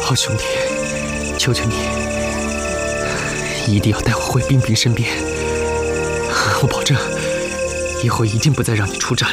好兄弟，求求你，一定要带我回冰冰身边。我保证，以后一定不再让你出战了。